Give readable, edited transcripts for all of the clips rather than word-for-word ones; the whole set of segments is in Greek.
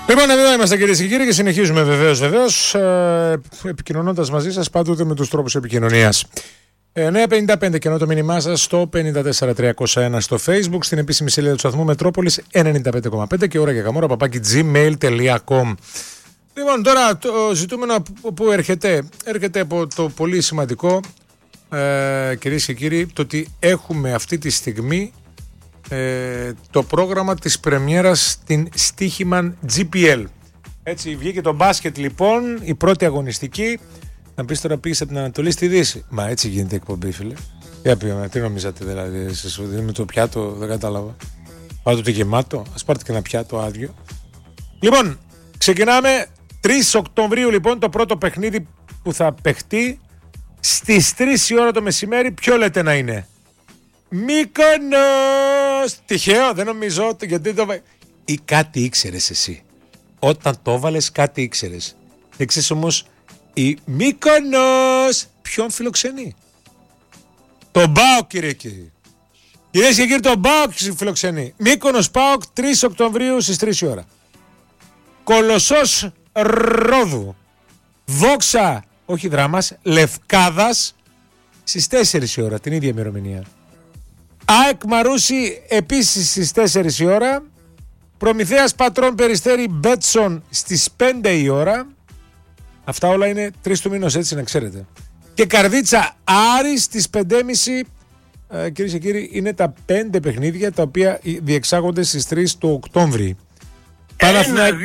Λοιπόν, εδώ είμαστε κυρίες και κύριοι και συνεχίζουμε βεβαίως, επικοινωνώντας μαζί σας πάντοτε με τους τρόπους επικοινωνίας. 955 και ενώ το μήνυμά σας στο 54301 στο Facebook, στην επίσημη σελίδα του σταθμού Μετρόπολης 95,5 και ώρα και καμόρα @gmail.com. Λοιπόν, τώρα το ζητούμενο που έρχεται από το πολύ σημαντικό, κυρίες και κύριοι, το ότι έχουμε αυτή τη στιγμή το πρόγραμμα της πρεμιέρας στην Στοίχημαν GPL. Έτσι βγήκε το μπάσκετ λοιπόν, η πρώτη αγωνιστική. Να πεις τώρα πήγες από την Ανατολή στη Δύση. Μα έτσι γίνεται η εκπομπή, φίλε. Για πήγαμε, τι νομίζατε δηλαδή, εσείς με το πιάτο, δεν κατάλαβα. Πάτε το γεμάτο, ας πάρετε και ένα πιάτο άδειο. Λοιπόν, ξεκινάμε 3 Οκτωβρίου λοιπόν, το πρώτο παιχνίδι που θα παιχτεί στις 3 η ώρα το μεσημέρι. Ποιο λέτε να είναι? Μύκονος! Τυχαίο, δεν νομίζω, γιατί το... Ή κάτι ήξερες εσύ. Όταν το έβαλες κάτι ήξερες. Έξες όμως η Μύκονος ποιον φιλοξενεί? Τον ΠΑΟΚ, κύριε και κύριοι. Κυρίες και κύριοι, τον ΠΑΟΚ φιλοξενεί. Μύκονος ΠΑΟΚ 3 Οκτωβρίου στις 3 η ώρα. Κολοσσός Ρόδου. Δόξα, όχι Δράμας, Λευκάδας στις 4 η ώρα, την ίδια ημερομηνία. ΑΕΚ Μαρούσι επίσης στις 4 η ώρα. Προμηθέας Πατρών Περιστέρι Μπέτσον στις 5 η ώρα. Αυτά όλα είναι 3 του μήνος, έτσι να ξέρετε. Και Καρδίτσα Άρης στις 5.30. Κυρίες και κύριοι, είναι τα 5 παιχνίδια τα οποία διεξάγονται στις 3 του Οκτώβρη. 1, 2, 3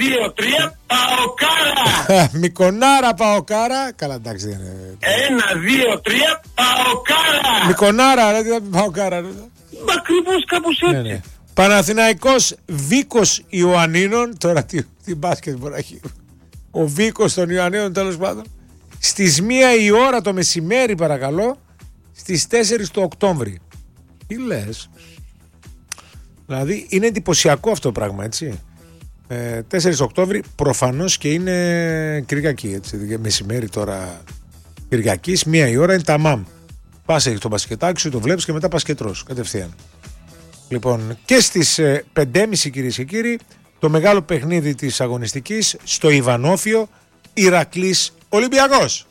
Παοκάρα! Μικονάρα Παοκάρα. Καλά, εντάξει, δεν είναι. 1, 2, 3 Παοκάρα! Μικονάρα, ρε, τι Παοκάρα. Μα ακριβώς κάπως έτσι. Ναι. Παναθηναϊκός Βίκος Ιωαννίνων. Τώρα τι μπάσκετ μπορεί να έχει ο Βίκος των Ιωαννίνων, τέλος πάντων. Στις 1 η ώρα το μεσημέρι, παρακαλώ, στις 4 του Οκτώβρη. Τι λες? Δηλαδή είναι εντυπωσιακό αυτό το πράγμα, έτσι. 4 Οκτώβρη προφανώς και είναι Κυριακή, έτσι. Μεσημέρι τώρα Κυριακής, 1 η ώρα είναι τα μαμ. Πας έχεις το μπασκετάκι σου, το βλέπεις και μετά πας και τρως κατευθείαν. Λοιπόν, και στις 5.30 κυρίες και κύριοι, το μεγάλο παιχνίδι της αγωνιστικής στο Ιβανόφιο, Ηρακλής Ολυμπιακός.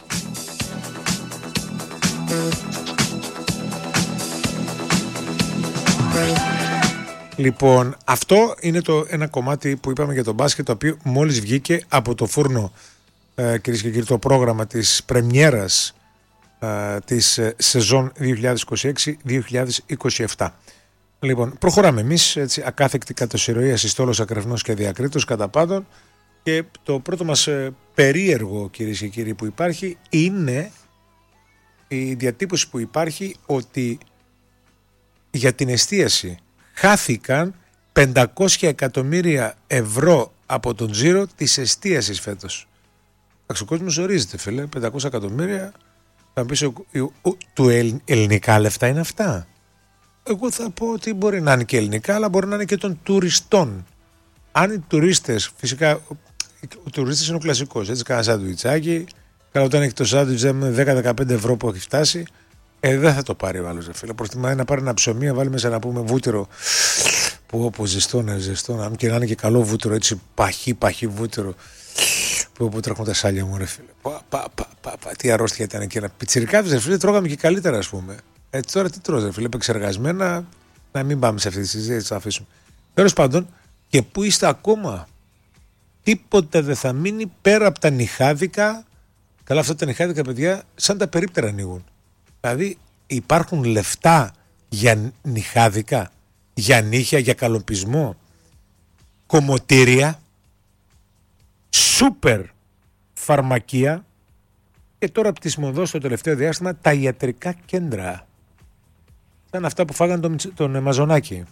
Λοιπόν, αυτό είναι ένα κομμάτι που είπαμε για το μπάσκετ, το οποίο μόλις βγήκε από το φούρνο, κυρίες και κύριοι, το πρόγραμμα της πρεμιέρας της σεζόν 2026-2027. Λοιπόν, προχωράμε εμείς, έτσι, ακάθεκτη κατοσυρωία, συστόλος, ακρευνός και διακρίτως κατά πάντων, και το πρώτο μας περίεργο, κυρίες και κύριοι, που υπάρχει είναι η διατύπωση που υπάρχει ότι για την εστίαση χάθηκαν 500 εκατομμύρια ευρώ από τον τζίρο της εστίασης φέτος. Ο κόσμος ορίζεται, φίλε, 500 εκατομμύρια, θα πεις του ελληνικά λεφτά είναι αυτά. Εγώ θα πω ότι μπορεί να είναι και ελληνικά, αλλά μπορεί να είναι και των τουριστών. Αν οι τουρίστες, φυσικά ο τουρίστης είναι ο κλασικός, έτσι, κάνα σάντουιτσάκι, καλά, όταν έχει το σάντουιτς με 10-15 ευρώ που έχει φτάσει, δεν θα το πάρει ο άλλος, φίλε. Προτιμάει να πάρει ένα ψωμί, να βάλει μέσα, να πούμε, βούτυρο, που όπου ζεστό, αν και να είναι και καλό βούτυρο, έτσι, παχύ βούτυρο, που τρέχουν τα σάλια μου, ρε φίλε. Τι αρρώστια ήταν εκεί. Πιτσιρικάδες, ρε φίλε, τρώγαμε και καλύτερα, ας πούμε. Τώρα τι τρώζε, φίλε, επεξεργασμένα. Να μην πάμε σε αυτή τη συζήτηση, θα αφήσουμε. Τέλος πάντων, και πού είστε ακόμα? Τίποτε δεν θα μείνει πέρα από τα νυχάδικα. Καλά, αυτά τα νυχάδικα, παιδιά, σαν τα περίπτερα ανοίγουν. Δηλαδή, υπάρχουν λεφτά για νυχάδικα, για νύχια, για καλοπισμό, κομμωτήρια, σούπερ φαρμακεία και τώρα πτυσμωδώς στο τελευταίο διάστημα τα ιατρικά κέντρα. Σαν αυτά που φάγανε τον Μαζονάκη.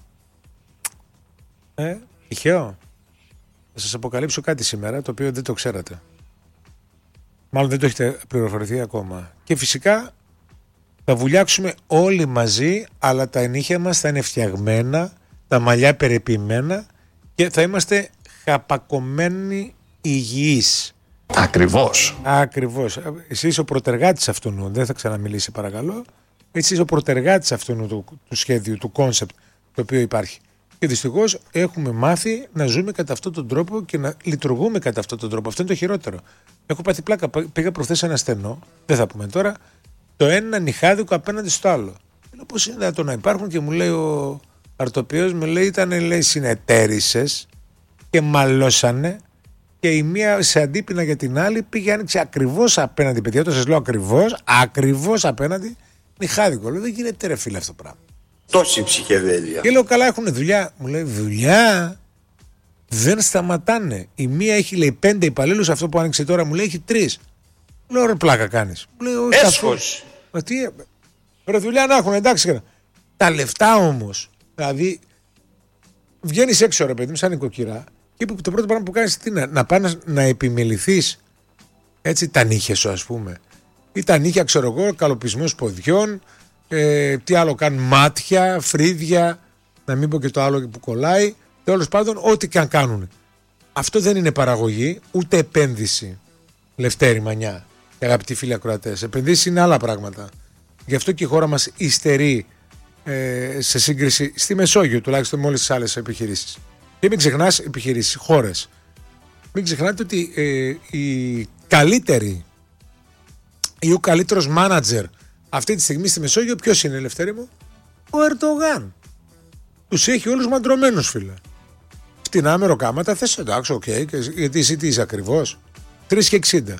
Τυχαίο. Θα σας αποκαλύψω κάτι σήμερα, το οποίο δεν το ξέρατε. Μάλλον δεν το έχετε πληροφορηθεί ακόμα. Και φυσικά θα βουλιάξουμε όλοι μαζί, αλλά τα νύχια μας θα είναι φτιαγμένα, τα μαλλιά περιποιημένα και θα είμαστε χαπακωμένοι υγιείς. Ακριβώς. Εσύ είσαι ο προτεργάτης αυτού, δεν θα ξαναμιλήσει παρακαλώ. Εσύ είσαι ο προτεργάτης αυτού του σχέδιου, του κόνσεπτ το οποίο υπάρχει. Και δυστυχώς έχουμε μάθει να ζούμε κατά αυτόν τον τρόπο και να λειτουργούμε κατά αυτόν τον τρόπο. Αυτό είναι το χειρότερο. Έχω πάθει πλάκα. Πήγα προχθές σε ένα στενό, δεν θα πούμε τώρα, το ένα νυχάδικο απέναντι στο άλλο. Λέω πώς είναι δυνατόν να υπάρχουν, και μου λέει ο αρτοποιός, μου λέει, ήταν συνεταίρισες και μαλώσανε, και η μία σε αντίπεινα για την άλλη πήγε, άνοιξε ακριβώς απέναντι, παιδιά. Το σας λέω ακριβώς απέναντι, νυχάδικο. Λέω, δεν γίνεται ρε φίλε αυτό το πράγμα. Τόση ψυχεδέλεια. Και λέω, καλά, έχουν δουλειά. Μου λέει, δουλειά δεν σταματάνε. Η μία έχει, λέει, 5 υπαλλήλους, αυτό που άνοιξε τώρα μου λέει έχει 3. Λέω, ρε πλάκα κάνεις. Μου λέει, όχι. Έσχος. Μα τι, ρε δουλειά να έχουν, εντάξει. Τα λεφτά όμως, δηλαδή, βγαίνεις έξω ρε παιδί μου, σαν νοικοκυρά, και το πρώτο πράγμα που κάνεις τι είναι, να πάνε να επιμεληθείς έτσι τα νύχια σου, ας πούμε. Ή τα νύχια, ξέρω εγώ, καλοπισμός ποδιών, τι άλλο κάνουν, μάτια, φρύδια, να μην πω και το άλλο που κολλάει. Τέλος πάντων, ό,τι και αν κάνουν. Αυτό δεν είναι παραγωγή, ούτε επένδυση. Λευτέρη Μανιά και αγαπητοί φίλοι ακροατές. Επενδύσεις είναι άλλα πράγματα. Γι' αυτό και η χώρα μας υστερεί σε σύγκριση στη Μεσόγειο, τουλάχιστον με όλες τις άλλες επιχειρήσεις. Και μην ξεχνάς επιχειρήσεις, χώρες. Μην ξεχνάτε ότι η καλύτερη ή ο καλύτερος μάνατζερ αυτή τη στιγμή στη Μεσόγειο ποιος είναι, Ελευθέρη μου? Ο Ερντογάν. Τους έχει όλους μαντρωμένους, φίλε. Φτηνά μεροκάματα, θες, εντάξει, οκ, γιατί εσύ τι είσαι ακριβώς? 3,60.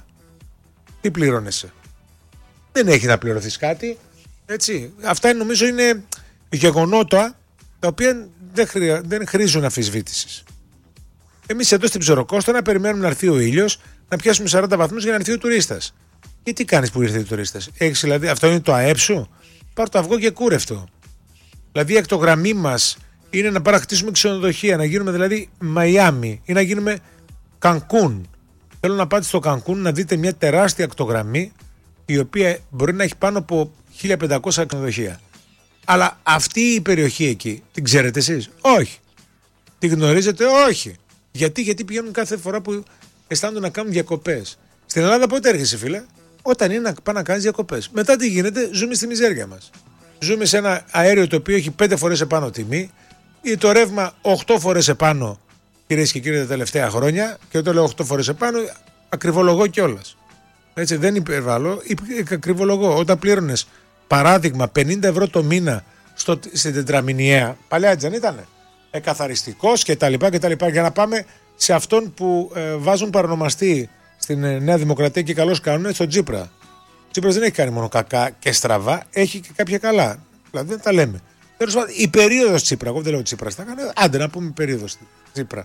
Τι πληρώνεσαι? Δεν έχει να πληρωθείς κάτι, έτσι. Αυτά νομίζω είναι γεγονότα τα οποία δεν χρήζουν αμφισβήτησης. Εμείς εδώ στην Ψωροκώστα να περιμένουμε να έρθει ο ήλιος, να πιάσουμε 40 βαθμούς για να έρθει ο τουρίστας. Και τι κάνεις που ήρθε ο τουρίστας? Έχεις, δηλαδή, αυτό είναι το ΑΕΠ σου? Πάρ' το αυγό και κούρευτο. Δηλαδή η ακτογραμμή μας είναι να παραχτίσουμε ξενοδοχεία, να γίνουμε δηλαδή Μαϊάμι ή να γίνουμε Κανκούν. Θέλω να πάτε στο Κανκούν να δείτε μια τεράστια ακτογραμμή, η οποία μπορεί να έχει πάνω από 1500 ξενοδοχεία. Αλλά αυτή η περιοχή εκεί την ξέρετε εσείς? Όχι. Την γνωρίζετε? Όχι. Γιατί πηγαίνουν κάθε φορά που αισθάνονται να κάνουν διακοπές. Στην Ελλάδα πότε έρχεσαι, φίλε? Όταν είναι να πάνε να κάνεις διακοπές. Μετά τι γίνεται? Ζούμε στη μιζέρια μας. Ζούμε σε ένα αέριο το οποίο έχει 5 φορές επάνω τιμή, ή το ρεύμα 8 φορές επάνω, κυρίες και κύριοι, τα τελευταία χρόνια. Και όταν λέω 8 φορές επάνω, ακριβολογώ κιόλας. Έτσι, δεν υπερβάλλω, ακριβολογώ. Όταν πλήρωνες, παράδειγμα, 50 ευρώ το μήνα στην τετραμηνιαία, παλιά έτσι δεν ήτανε? Καθαριστικός κτλ. Για να πάμε σε αυτόν που βάζουν παρονομαστή στην Νέα Δημοκρατία και καλώς κάνουν, στον Τσίπρα. Ο Τσίπρας δεν έχει κάνει μόνο κακά και στραβά, έχει και κάποια καλά. Δηλαδή δεν τα λέμε. Τέλος πάντων, η περίοδος Τσίπρα, εγώ δεν λέω Τσίπρας τα έκανε, άντε να πούμε η περίοδος Τσίπρα.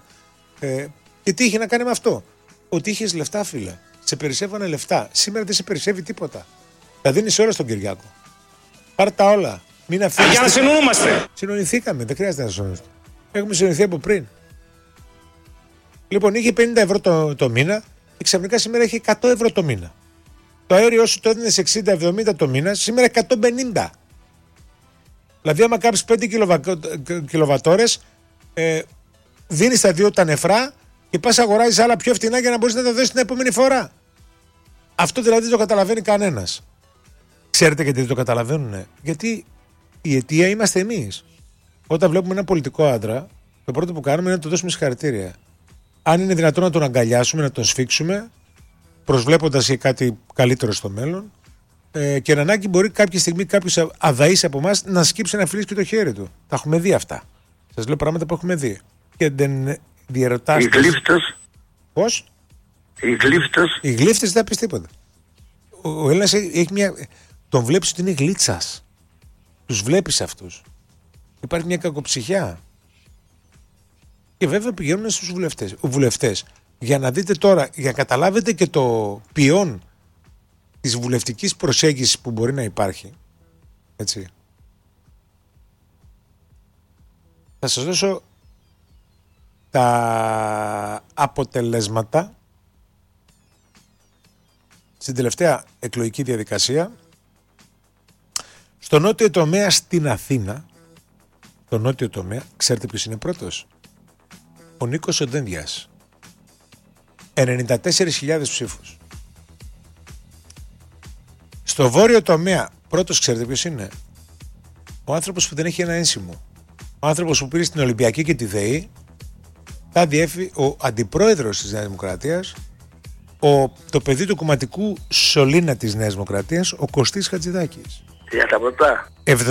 Και τι είχε να κάνει με αυτό? Ότι είχες λεφτά, φίλε. Σε περισσεύανε λεφτά. Σήμερα δεν σε περισσεύει τίποτα. Τα δίνεις όλα στον Κυριάκο. Πάρ' τα όλα. Μην αφήνεις. Για να συνοούμαστε. Συνοηθήκαμε, δεν χρειάζεται να συνοηθούμε. Έχουμε συνοηθεί από πριν. Λοιπόν, είχε 50 ευρώ το μήνα και ξαφνικά σήμερα έχει 100 ευρώ το μήνα. Το αέριο σου το έδινε 60-70 το μήνα, σήμερα 150. Δηλαδή, άμα κάψεις 5 κιλοβατόρες, δίνεις τα 2 τα νεφρά και πας αγοράζεις άλλα πιο φτηνά για να μπορείς να τα δώσεις την επόμενη φορά. Αυτό δηλαδή δεν το καταλαβαίνει κανένας. Ξέρετε γιατί δεν το καταλαβαίνουνε? Γιατί η αιτία είμαστε εμείς. Όταν βλέπουμε έναν πολιτικό άντρα, το πρώτο που κάνουμε είναι να του δώσουμε συγχαρητήρια. Αν είναι δυνατόν να τον αγκαλιάσουμε, να τον σφίξουμε, προσβλέποντας για κάτι καλύτερο στο μέλλον, και εν ανάγκη μπορεί κάποια στιγμή κάποιος αδαής από εμάς να σκύψει να φιλήσει και το χέρι του. Τα έχουμε δει αυτά. Σας λέω πράγματα που έχουμε δει. Και δεν διαρωτάστε. Οι γλύφτες. Πώς? Οι γλύφτες. Οι γλύφτες δεν θα πεις τίποτα. Ο Έλληνας έχει μια. Τον βλέπεις ότι είναι γλίτσας. Τους βλέπεις αυτούς. Υπάρχει μια κακοψυχιά. Και βέβαια πηγαίνουν στους βουλευτές. Για να δείτε τώρα, για να καταλάβετε και το ποιόν της βουλευτικής προσέγγισης που μπορεί να υπάρχει. Έτσι. Θα σας δώσω τα αποτελέσματα στην τελευταία εκλογική διαδικασία στο νότιο τομέα στην Αθήνα. Το νότιο τομέα, ξέρετε ποιος είναι πρώτος? Ο Νίκος Οντένδιας. 94.000 ψήφους. Στο βόρειο τομέα, πρώτος ξέρετε ποιος είναι? Ο άνθρωπος που δεν έχει ένα ένσημο. Ο άνθρωπος που πήρε στην Ολυμπιακή και τη ΔΕΗ, θα διέφει ο αντιπρόεδρος της Νέας Δημοκρατίας, το παιδί του κομματικού σωλήνα της Νέας Δημοκρατίας, ο Κωστής Χατζηδάκης. Για τα ποτά.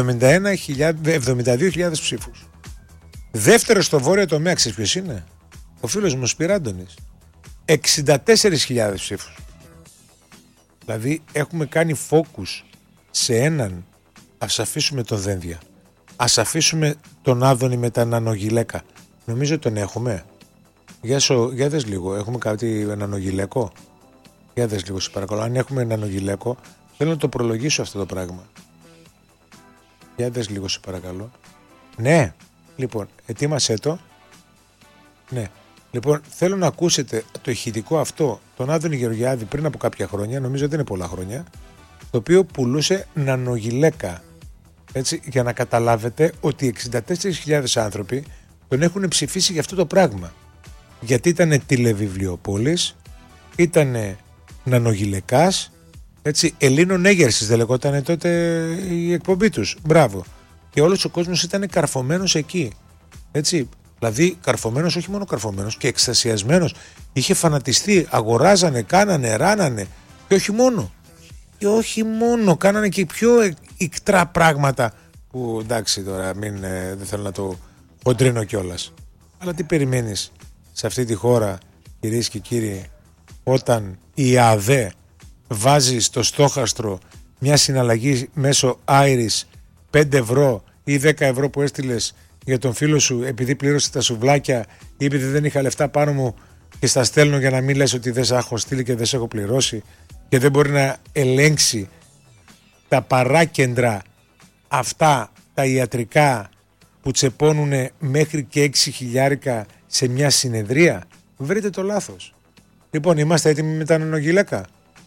72.000 ψήφους. Δεύτερος στο βόρειο τομέα, ξέρεις ποιος είναι? Ο φίλος μου Σπυράντονης. 64.000 ψήφους. Δηλαδή έχουμε κάνει focus σε έναν. Ας αφήσουμε τον Δένδια. Ας αφήσουμε τον Άδωνη με τα νανογυλαίκα. Νομίζω τον έχουμε. Για δες λίγο. Έχουμε κάτι νανογυλαίκο? Για δες λίγο σε παρακαλώ. Αν έχουμε νανογυλαίκο, θέλω να το προλογίσω αυτό το πράγμα. Για δες λίγο σε παρακαλώ. Ναι. Λοιπόν, ετοίμασέ το. Ναι. Λοιπόν, θέλω να ακούσετε το ηχητικό αυτό τον Άδωνη Γεωργιάδη πριν από κάποια χρόνια, νομίζω δεν είναι πολλά χρόνια, το οποίο πουλούσε νανογυλαίκα. Έτσι, για να καταλάβετε ότι 64.000 άνθρωποι τον έχουν ψηφίσει για αυτό το πράγμα. Γιατί ήτανε τηλεβιβλιοπόλης, ήτανε νανογυλαικάς, έτσι, Ελλήνων έγερσης δεν λεγότανε τότε η εκπομπή τους. Μπράβο. Και όλος ο κόσμος ήταν καρφωμένος εκεί. Έτσι, δηλαδή καρφωμένος, όχι μόνο καρφωμένος, και εκστασιασμένος. Είχε φανατιστεί, αγοράζανε, κάνανε, ράνανε. Και όχι μόνο. Και όχι μόνο, κάνανε και πιο ικτρά πράγματα που εντάξει τώρα, δεν θέλω να το χοντρίνω κιόλας. Αλλά τι περιμένεις σε αυτή τη χώρα, κυρίες και κύριοι, όταν η ΑΔΕ βάζει στο στόχαστρο μια συναλλαγή μέσω Iris 5 ευρώ ή 10 ευρώ που έστειλες για τον φίλο σου επειδή πλήρωσε τα σουβλάκια ή επειδή δεν είχα λεφτά πάνω μου και στα στέλνω για να μην λες ότι δεν σε έχω στείλει και δεν σε έχω πληρώσει, και δεν μπορεί να ελέγξει τα παράκεντρα αυτά τα ιατρικά που τσεπώνουνε μέχρι και 6.000 σε μια συνεδρία. Βρείτε το λάθος. Λοιπόν, είμαστε έτοιμοι με τα νανογυλαίκα?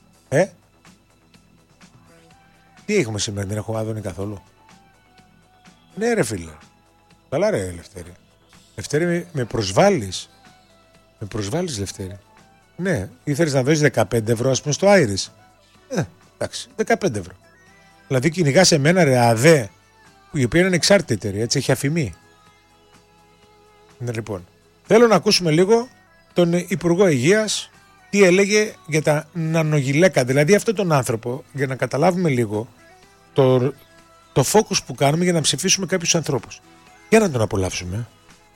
Τι έχουμε σήμερα, δεν έχουμε Άδωνη καθόλου? Ναι ρε φίλε. Καλά ρε Λευτέρη. Λευτέρη, με προσβάλλεις. Με προσβάλλεις Λευτέρη. Ναι, ήθελες να δώσεις 15 ευρώ ας πούμε στο Iris. Εντάξει, 15 ευρώ. Δηλαδή κυνηγάς εμένα ρε ΑΔΕ, η οποία είναι ανεξάρτητη εταιρεία, έτσι, έχει αφημί. Ναι, λοιπόν, θέλω να ακούσουμε λίγο τον Υπουργό Υγείας τι έλεγε για τα νανογυλαίκα. Δηλαδή αυτόν τον άνθρωπο, για να καταλάβουμε λίγο το focus που κάνουμε για να ψηφίσουμε κάποιους ανθρώπους. Για να τον απολαύσουμε.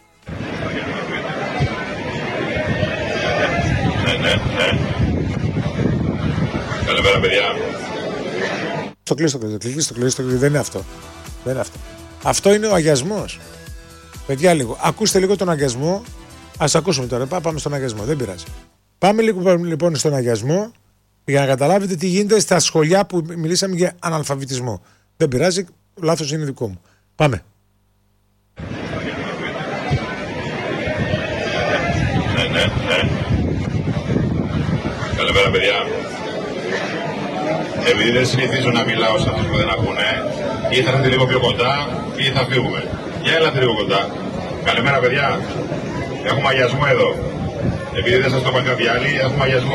Ναι. Καλημέρα παιδιά. Το κλείστο, δεν είναι αυτό. Δεν είναι αυτό. Αυτό είναι ο αγιασμός. Παιδιά λίγο, ακούστε λίγο τον αγιασμό. Ας ακούσουμε τώρα, πάμε στον αγιασμό, δεν πειράζει. Πάμε λίγο λοιπόν στον αγιασμό για να καταλάβετε τι γίνεται στα σχολιά που μιλήσαμε για αναλφαβητισμό. Δεν πειράζει, λάθος είναι δικό μου. Πάμε. Ναι. Καλημέρα παιδιά. Επειδή δεν συνηθίζω να μιλάω σε αυτούς που δεν ακούνε, ή θα έρθετε λίγο πιο κοντά ή θα φύγουμε. Για έλατε λίγο κοντά. Καλημέρα παιδιά. Έχουμε αγιασμό εδώ. Επειδή δεν σας το είπα κάποιοι άλλοι, έχουμε αγιασμό.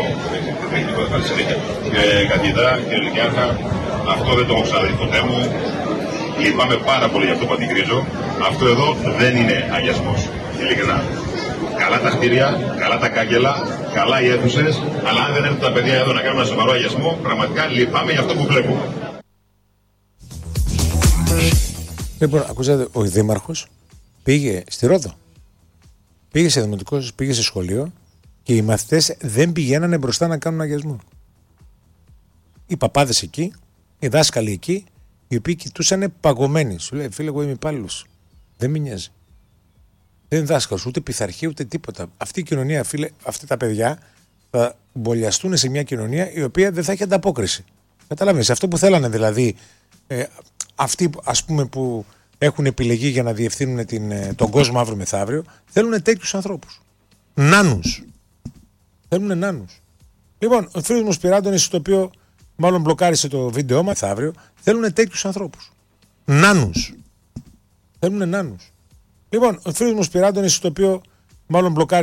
Κύριε καθηγητά, κύριε Λυκιάρχα, αυτό δεν το έχω ξαναδεί ποτέ μου. Λυπάμαι πάρα πολύ για αυτό που αντικρίζω. Αυτό εδώ δεν είναι αγιασμός. Ειλικρινά. Καλά τα κτίρια, καλά τα κάγκελα, καλά οι αίθουσες, αλλά αν δεν έρθουν τα παιδιά εδώ να κάνουν ένα σοβαρό αγιασμό, πραγματικά λυπάμαι για αυτό που βλέπω. Λοιπόν, ακούσατε, ο Δήμαρχος πήγε στη Ρόδο. Πήγε σε δημοτικό, πήγε σε σχολείο και οι μαθητές δεν πηγαίνανε μπροστά να κάνουν αγιασμό. Οι παπάδες εκεί, οι δάσκαλοι εκεί, οι οποίοι κοιτούσαν παγωμένοι. Σου λέει, φίλε, εγώ είμαι υπάλληλος. Δεν με νοιάζει. Δεν είναι δάσκαλος, ούτε πειθαρχία, ούτε τίποτα. Αυτή η κοινωνία, φίλε, αυτά τα παιδιά θα μπολιαστούν σε μια κοινωνία η οποία δεν θα έχει ανταπόκριση. Καταλαβαίνεις, αυτό που θέλανε δηλαδή, αυτοί ας πούμε που έχουν επιλεγεί για να διευθύνουν τον κόσμο αύριο μεθαύριο, θέλουν τέτοιους ανθρώπους. Νάνους. Θέλουν νάνους. Λοιπόν, ο φίλος μου Σπυράντονης, το οποίο μάλλον μπλοκάρισε το βίντεο μας μεθαύριο, θέλουν τέτοιους ανθρώπους. Νάνους. Θέλουν νάνους. Λοιπόν, ο φίλος μου Σπυράντονης, το οποίο μάλλον μπλοκάρισε